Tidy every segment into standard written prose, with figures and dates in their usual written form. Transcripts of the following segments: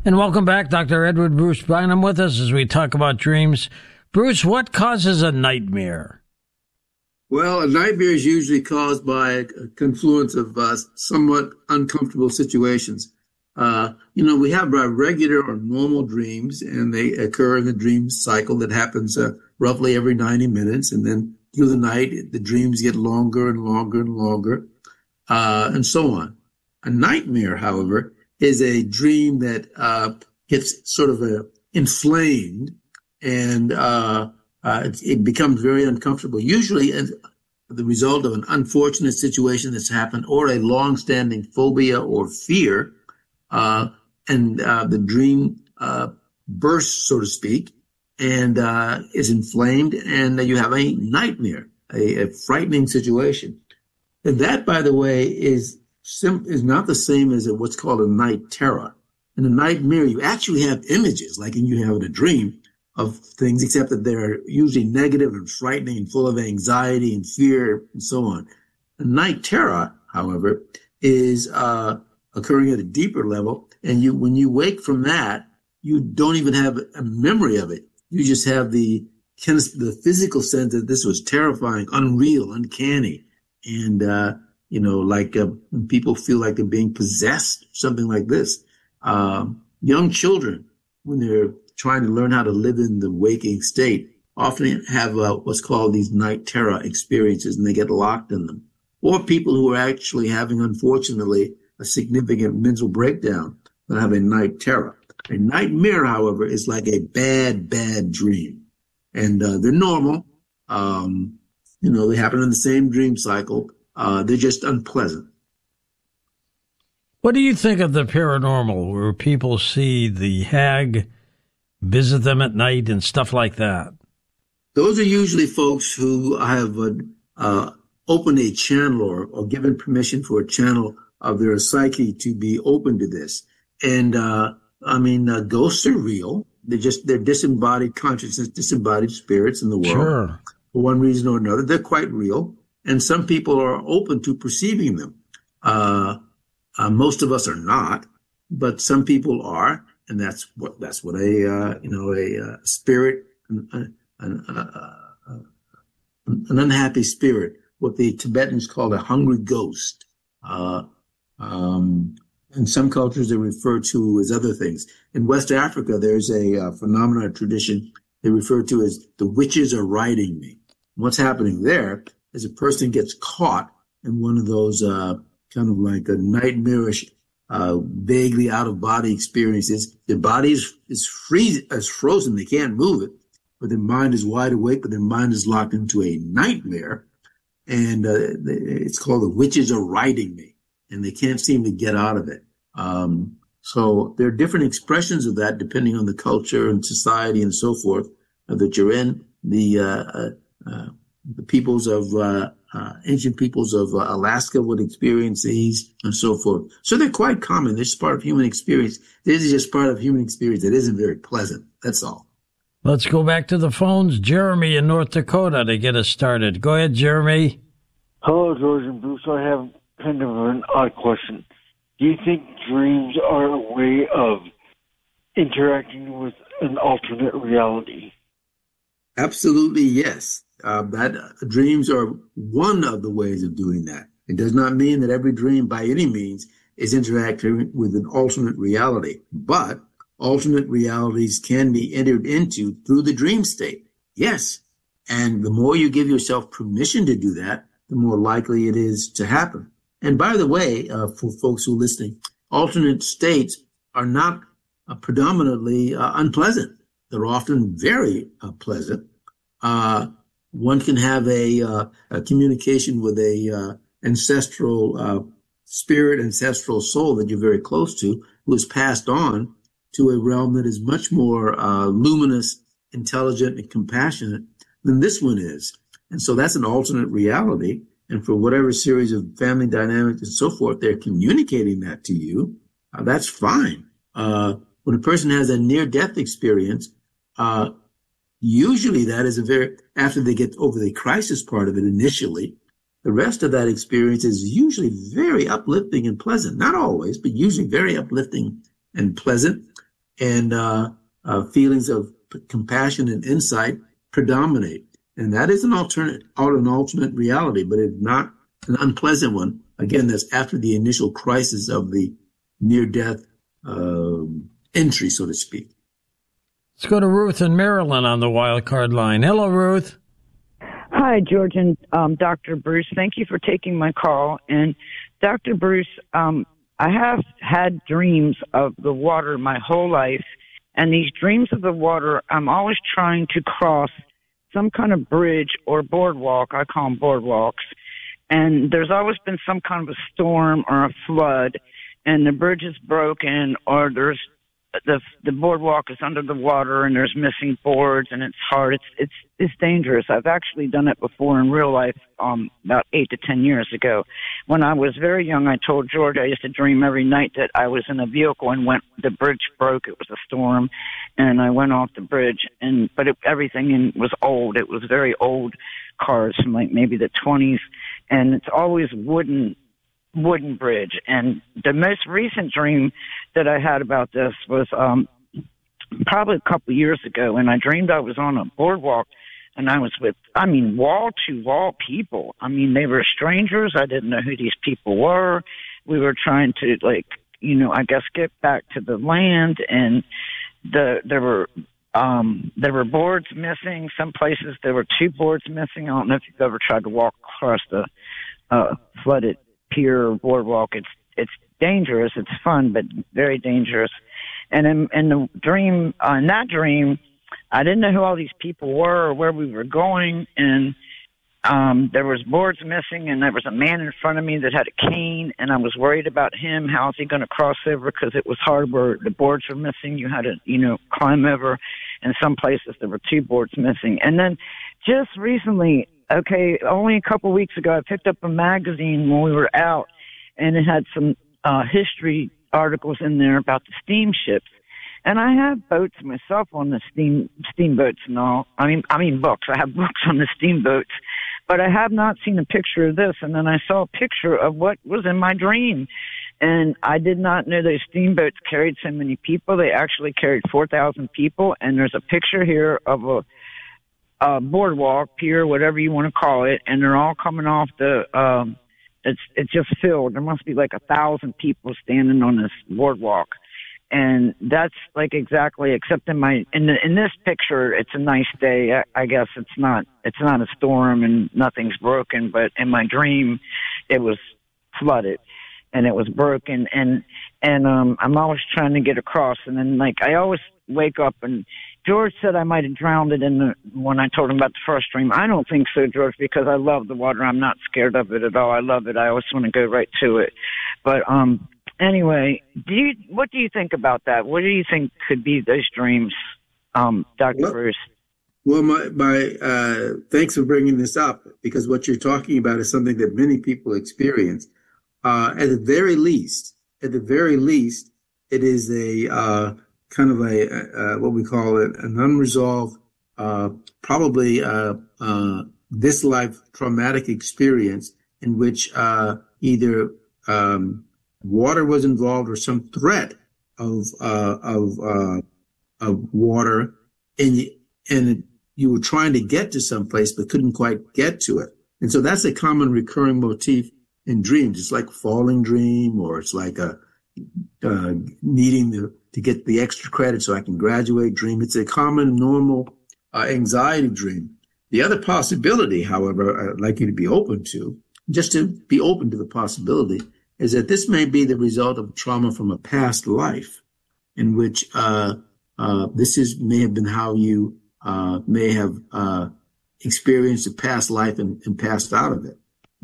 And welcome back. Dr. Edward Bruce Bynum with us as we talk about dreams. Bruce, what causes a nightmare? Well, a nightmare is usually caused by a confluence of somewhat uncomfortable situations. We have our regular or normal dreams, and they occur in the dream cycle that happens roughly every 90 minutes. And then through the night, the dreams get longer and longer and longer, and so on. A nightmare, however, is a dream that gets sort of inflamed, and it becomes very uncomfortable, usually as the result of an unfortunate situation that's happened or a long-standing phobia or fear, and the dream bursts, so to speak, and is inflamed, and you have a nightmare, a frightening situation. And that, by the way, is not the same as what's called a night terror. In a nightmare, you actually have images, like you have in a dream, of things, except that they're usually negative and frightening and full of anxiety and fear and so on. A night terror, however, is occurring at a deeper level, and when you wake from that, you don't even have a memory of it. You just have the physical sense that this was terrifying, unreal, uncanny, and when people feel like they're being possessed, something like this. Young children, when they're trying to learn how to live in the waking state, often have what's called these night terror experiences, and they get locked in them. Or people who are actually having, unfortunately, a significant mental breakdown that have a night terror. A nightmare, however, is like a bad, bad dream. And they're normal. They happen in the same dream cycle. They're just unpleasant. What do you think of the paranormal, where people see the hag, visit them at night and stuff like that? Those are usually folks who have opened a channel or given permission for a channel of their psyche to be open to this. And ghosts are real. They're disembodied consciousness, disembodied spirits in the world. Sure. For one reason or another, they're quite real. And some people are open to perceiving them. Most of us are not, but some people are. And that's what a spirit, an unhappy spirit, what the Tibetans call a hungry ghost. In some cultures, they're referred to as other things. In West Africa, there's a phenomenon, a tradition they refer to as the witches are riding me. What's happening there is a person gets caught in one of those kind of like a nightmarish, vaguely out-of-body experiences. Their body is frozen. They can't move it, but their mind is wide awake, but their mind is locked into a nightmare. And it's called the witches are riding me, and they can't seem to get out of it. So there are different expressions of that depending on the culture and society and so forth that you're in. The peoples of ancient peoples of Alaska would experience these and so forth. So they're quite common. This is part of human experience. This is just part of human experience that isn't very pleasant. That's all. Let's go back to the phones. Jeremy in North Dakota to get us started. Go ahead, Jeremy. Hello, George and Bruce. I have kind of an odd question. Do you think dreams are a way of interacting with an alternate reality? Absolutely, yes. Dreams are one of the ways of doing that. It does not mean that every dream by any means is interacting with an alternate reality, but alternate realities can be entered into through the dream state. Yes. And the more you give yourself permission to do that, the more likely it is to happen. And by the way, for folks who are listening, alternate states are not predominantly unpleasant. They're often very pleasant. One can have a communication with a ancestral spirit, ancestral soul that you're very close to, who has passed on to a realm that is much more luminous, intelligent, and compassionate than this one is. And so that's an alternate reality. And for whatever series of family dynamics and so forth, they're communicating that to you. That's fine. When a person has a near-death experience, usually that is after they get over the crisis part of it initially, the rest of that experience is usually very uplifting and pleasant. Not always, but usually very uplifting and pleasant. and feelings of compassion and insight predominate. And that is an alternate reality, but it's not an unpleasant one. Again, that's after the initial crisis of the near-death entry, so to speak. Let's go to Ruth in Maryland on the wild card line. Hello, Ruth. Hi, George and Dr. Bruce. Thank you for taking my call. And Dr. Bruce, I have had dreams of the water my whole life. And these dreams of the water, I'm always trying to cross some kind of bridge or boardwalk. I call them boardwalks. And there's always been some kind of a storm or a flood, and the bridge is broken, or there's the boardwalk is under the water and there's missing boards, and it's hard. It's dangerous. I've actually done it before in real life, about 8 to 10 years ago. When I was very young, I told George I used to dream every night that I was in a vehicle and the bridge broke. It was a storm, and I went off the bridge, but everything was old. It was very old cars from like maybe the 20s, and it's always wooden bridge. And the most recent dream that I had about this was probably a couple of years ago, and I dreamed I was on a boardwalk, and I was with, wall-to-wall people. I mean, they were strangers. I didn't know who these people were. We were trying to, I guess get back to the land, and there were boards missing. Some places there were 2 boards missing. I don't know if you've ever tried to walk across the flooded pier or boardwalk. It's dangerous. It's fun, but very dangerous. And in that dream, I didn't know who all these people were or where we were going. And there was boards missing, and there was a man in front of me that had a cane, and I was worried about him. How is he going to cross over? Because it was hard where the boards were missing. You had to, climb over. In some places there were 2 boards missing. And then just recently, only a couple of weeks ago, I picked up a magazine when we were out, and it had some history articles in there about the steamships. And I have boats myself on the steamboats and all. I mean books. I have books on the steamboats, but I have not seen a picture of this. And then I saw a picture of what was in my dream. And I did not know those steamboats carried so many people. They actually carried 4,000 people. And there's a picture here of a boardwalk, pier, whatever you want to call it. And they're all coming off it's just filled. There must be like 1,000 people standing on this boardwalk. And that's like exactly, except in this picture, it's a nice day. I guess it's not a storm and nothing's broken, but in my dream, it was flooded and it was broken. And I'm always trying to get across. And then I always wake up, and George said I might have drowned it when I told him about the first dream. I don't think so, George, because I love the water. I'm not scared of it at all. I love it. I always want to go right to it. But, anyway, what do you think about that? What do you think could be those dreams, Dr. Bruce? Well, thanks for bringing this up, because what you're talking about is something that many people experience. At the very least, it is a kind of a what we call an unresolved, probably this life traumatic experience in which either water was involved or some threat of water, and you were trying to get to some place but couldn't quite get to it. And so that's a common recurring motif in dreams. It's like a falling dream, or it's like a needing to get the extra credit so I can graduate dream. It's a common, normal anxiety dream. The other possibility, however, I'd like you to be open to, just to be open to the possibility, is that this may be the result of trauma from a past life, in which may have been how you may have experienced a past life and passed out of it.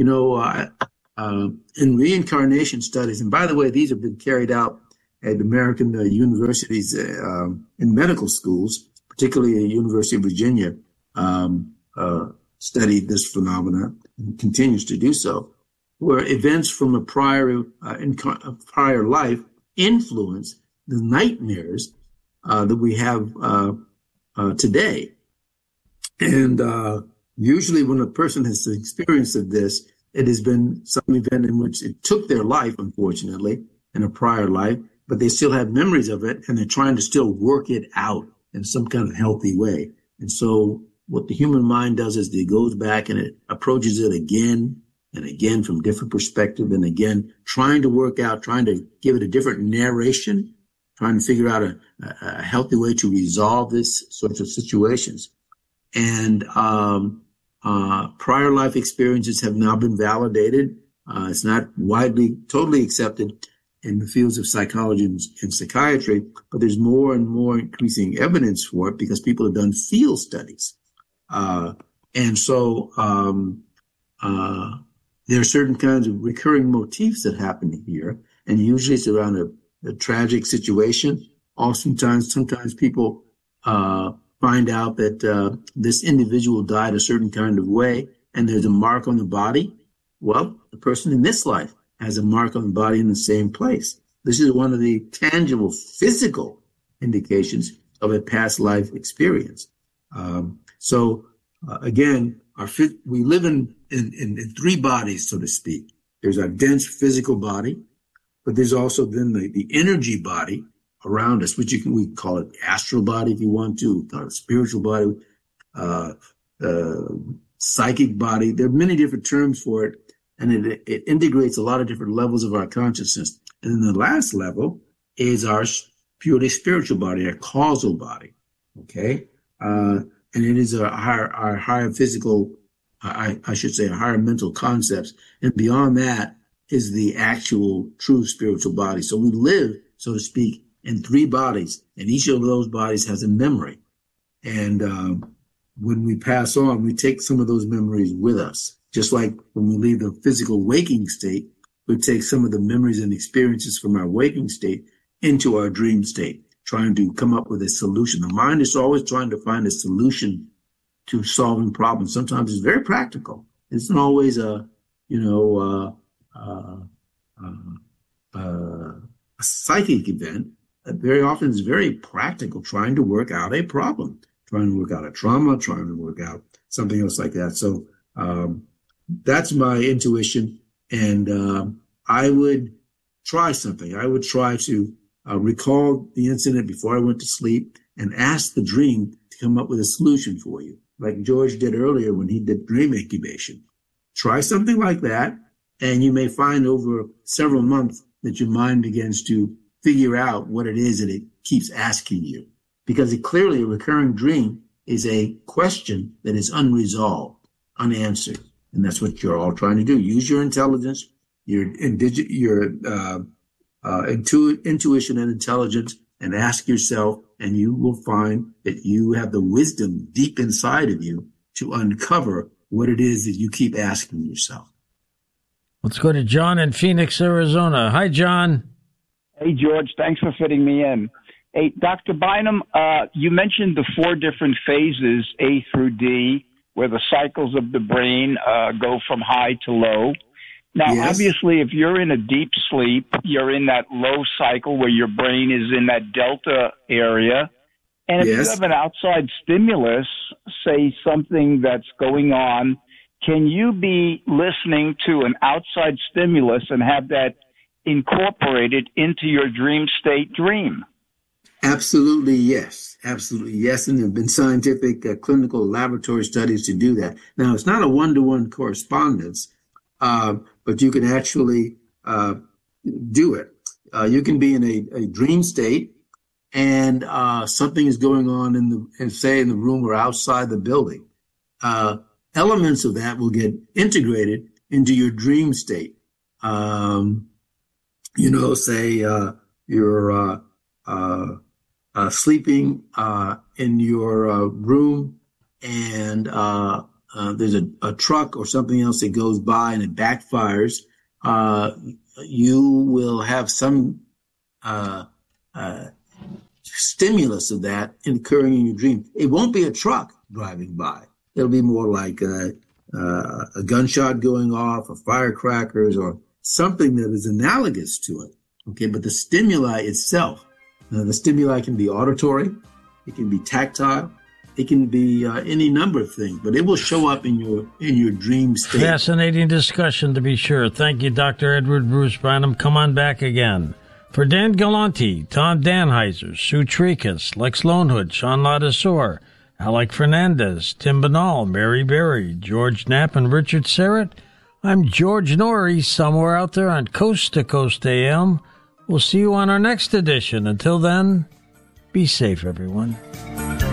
In reincarnation studies, and by the way, these have been carried out at American universities in medical schools, particularly the University of Virginia, studied this phenomenon and continues to do so, where events from a prior life influence the nightmares that we have today. And usually when a person has experienced this, it has been some event in which it took their life, unfortunately, in a prior life, but they still have memories of it, and they're trying to still work it out in some kind of healthy way. And so what the human mind does is it goes back and it approaches it again and again from different perspective, and again trying to work out, trying to give it a different narration, trying to figure out a healthy way to resolve this sorts of situations. And prior life experiences have now been validated. It's not widely, totally accepted in the fields of psychology and psychiatry, but there's more and more increasing evidence for it because people have done field studies. And so there are certain kinds of recurring motifs that happen here, and usually it's around a tragic situation. Sometimes people find out that this individual died a certain kind of way, and there's a mark on the body. Well, the person in this life has a mark on the body in the same place. This is one of the tangible physical indications of a past life experience. Again, we live in three bodies, so to speak. There's our dense physical body, but there's also then the energy body around us, which we call it astral body if you want to, call it spiritual body, psychic body. There are many different terms for it, and it integrates a lot of different levels of our consciousness. And then the last level is our purely spiritual body, our causal body. Okay, and it is our higher physical, I should say, our higher mental concepts, and beyond that is the actual true spiritual body. So we live, so to speak, in three bodies, and each of those bodies has a memory. And when we pass on, we take some of those memories with us. Just like when we leave the physical waking state, we take some of the memories and experiences from our waking state into our dream state, trying to come up with a solution. The mind is always trying to find a solution to solving problems. Sometimes it's very practical. It's not always a psychic event. Very often it's very practical, trying to work out a problem, trying to work out a trauma, trying to work out something else like that. So that's my intuition, and I would try something. I would try to recall the incident before I went to sleep and ask the dream to come up with a solution for you, like George did earlier when he did dream incubation. Try something like that, and you may find over several months that your mind begins to figure out what it is that it keeps asking you, because clearly a recurring dream is a question that is unresolved, unanswered. And that's what you're all trying to do. Use your intelligence, your intuition and intelligence, and ask yourself, and you will find that you have the wisdom deep inside of you to uncover what it is that you keep asking yourself. Let's go to John in Phoenix, Arizona. Hi, John. Hey, George. Thanks for fitting me in. Hey, Dr. Bynum, you mentioned the 4 different phases, A through D, where the cycles of the brain go from high to low. Now, Yes. Obviously, if you're in a deep sleep, you're in that low cycle where your brain is in that delta area. And if Yes. you have an outside stimulus, say something that's going on, can you be listening to an outside stimulus and have that incorporated into your dream state dream? Absolutely, yes. Absolutely, yes. And there have been scientific clinical laboratory studies to do that. Now, it's not a one-to-one correspondence, but you can actually do it. You can be in a dream state, and something is going on in the room or outside the building. Elements of that will get integrated into your dream state. Say you're sleeping in your room, and there's a truck or something else that goes by and it backfires. You will have some stimulus of that occurring in your dream. It won't be a truck driving by. It'll be more like a gunshot going off, or firecrackers, or something that is analogous to it. Okay, but the stimuli itself, the stimuli can be auditory, it can be tactile, it can be any number of things, but it will show up in your dream state. Fascinating discussion, to be sure. Thank you, Dr. Edward Bruce Bynum. Come on back again. For Dan Galante, Tom Danheiser, Sue Tricas, Lex Lonehood, Sean Ladisseur, Alec Fernandez, Tim Banal, Mary Berry, George Knapp, and Richard Serrett, I'm George Norrie, somewhere out there on Coast to Coast AM. We'll see you on our next edition. Until then, be safe, everyone.